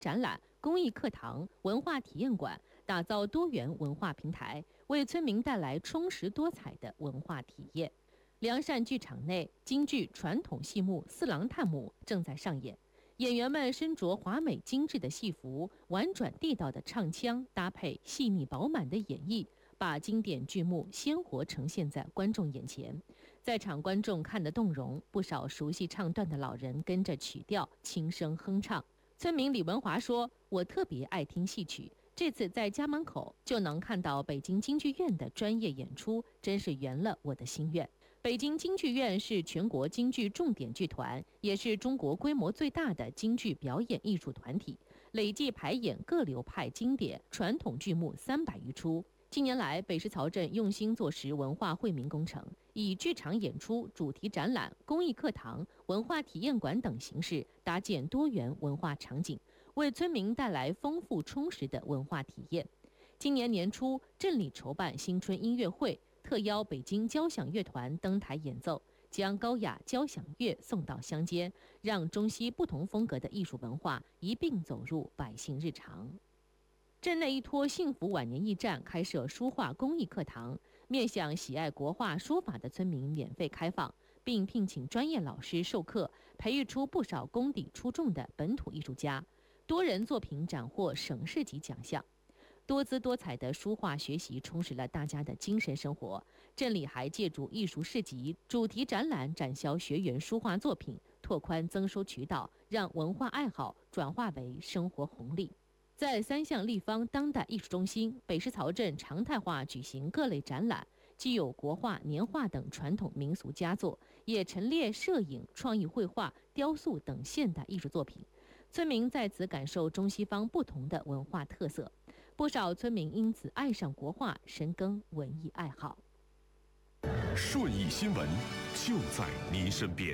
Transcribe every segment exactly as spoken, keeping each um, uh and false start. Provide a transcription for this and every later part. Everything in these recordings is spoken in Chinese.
展览、公益课堂、文化体验馆，打造多元文化平台，为村民带来充实多彩的文化体验。良善剧场内，京剧传统戏目《四郎探母》正在上演，演员们身着华美精致的戏服，婉转地道的唱腔搭配细腻饱满的演绎，把经典剧目鲜活呈现在观众眼前。在场观众看得动容，不少熟悉唱段的老人跟着曲调轻声哼唱。村民李文华说：“我特别爱听戏曲，这次在家门口就能看到北京京剧院的专业演出，真是圆了我的心愿。”北京京剧院是全国京剧重点剧团，也是中国规模最大的京剧表演艺术团体，累计排演各流派经典传统剧目三百余出。近年来，北石槽镇用心做实文化惠民工程，以剧场演出、主题展览、公益课堂、文化体验馆等形式搭建多元文化场景，为村民带来丰富充实的文化体验。今年年初，镇里筹办新春音乐会，特邀北京交响乐团登台演奏，将高雅交响乐送到乡间，让中西不同风格的艺术文化一并走入百姓日常。镇内依托幸福晚年驿站开设书画公益课堂，面向喜爱国画书法的村民免费开放，并聘请专业老师授课，培育出不少功底出众的本土艺术家，多人作品斩获省市级奖项。多姿多彩的书画学习充实了大家的精神生活。镇里还借助艺术市集、主题展览展销学员书画作品，拓宽增收渠道，让文化爱好转化为生活红利。在三项立方当代艺术中心，北石槽镇常态化举行各类展览，既有国画、年画等传统民俗佳作，也陈列摄影、创意绘画、雕塑等现代艺术作品。村民在此感受中西方不同的文化特色，不少村民因此爱上国画，深耕文艺爱好。 顺义新闻就在您身边。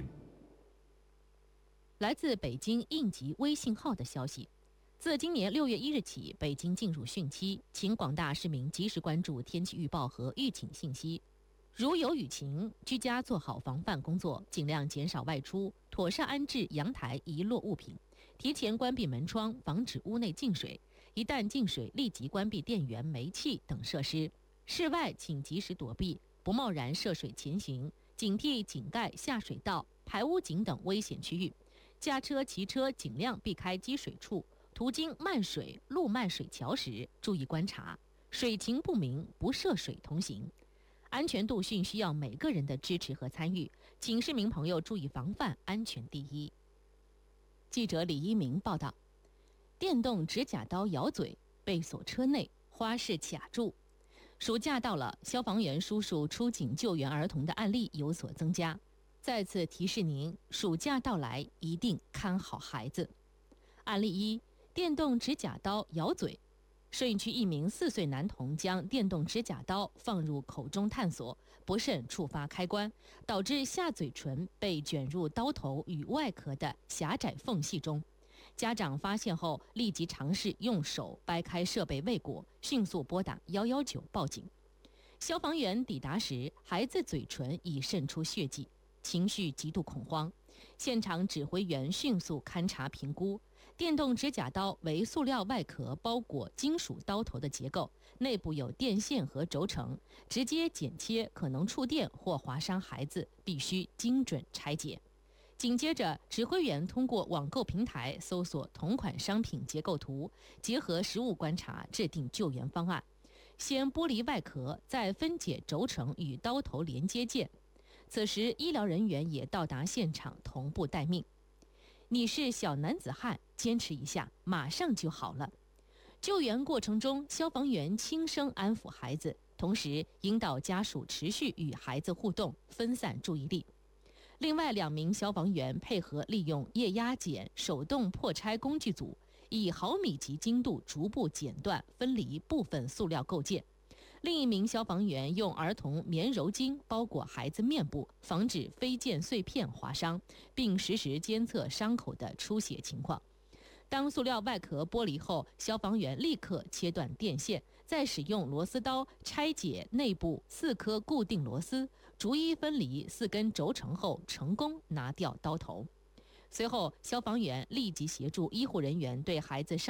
来自北京应急微信号的消息，自今年六月一日起，北京进入汛期，请广大市民及时关注天气预报和预警信息。如有雨情，居家做好防范工作，尽量减少外出，妥善安置阳台遗落物品，提前关闭门窗，防止屋内进水。一旦进水，立即关闭电源、煤气等设施。室外请及时躲避，不贸然涉水前行，警惕井盖、下水道、排污井等危险区域。驾车、骑车尽量避开积水处。途经漫水、路漫水桥时，注意观察，水情不明，不涉水同行。安全度汛需要每个人的支持和参与，请市民朋友注意防范，安全第一。记者李一鸣报道：电动指甲刀咬嘴，被锁车内，花式卡住。暑假到了，消防员叔叔出警救援儿童的案例有所增加。再次提示您，暑假到来，一定看好孩子。案例一：电动指甲刀咬嘴。顺义区一名四岁男童将电动指甲刀放入口中探索，不慎触发开关，导致下嘴唇被卷入刀头与外壳的狭窄缝隙中。家长发现后，立即尝试用手掰开设备未果，迅速拨打一一九报警。消防员抵达时，孩子嘴唇已渗出血迹，情绪极度恐慌。现场指挥员迅速勘查评估，电动指甲刀为塑料外壳包裹金属刀头的结构，内部有电线和轴承，直接剪切可能触电或划伤孩子，必须精准拆解。紧接着，指挥员通过网购平台搜索同款商品结构图，结合实物观察，制定救援方案。先剥离外壳，再分解轴承与刀头连接件。此时，医疗人员也到达现场，同步待命。你是小男子汉，坚持一下，马上就好了。救援过程中，消防员轻声安抚孩子，同时引导家属持续与孩子互动，分散注意力。另外两名消防员配合利用液压剪手动破拆工具组，以毫米级精度逐步剪断分离部分塑料构件。另一名消防员用儿童棉柔巾包裹孩子面部，防止飞溅碎片划伤，并实时监测伤口的出血情况。当塑料外壳剥离后，消防员立刻切断电线，再使用螺丝刀拆解内部四颗固定螺丝，逐一分离四根轴承后，成功拿掉刀头。 随后，消防员立即协助医护人员对孩子